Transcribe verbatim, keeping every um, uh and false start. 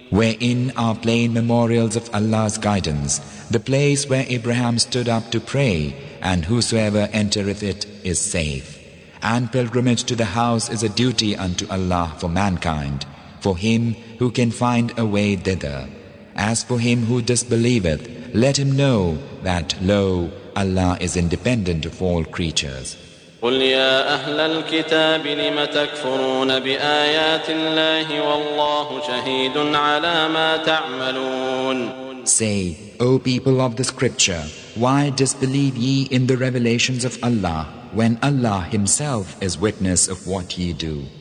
wherein are plain memorials of Allah's guidance, the place where Abraham stood up to pray, and whosoever entereth it is safe. And pilgrimage to the house is a duty unto Allah for mankind, for him who can find a way thither. As for him who disbelieveth, let him know that, lo, Allah is independent of all creatures. قل يا أهل الكتاب لم تكفرون بآيات الله والله شهيد على ما تعملون. Say, O people of the scripture, why disbelieve ye in the revelations of Allah, when Allah himself is witness of what ye do?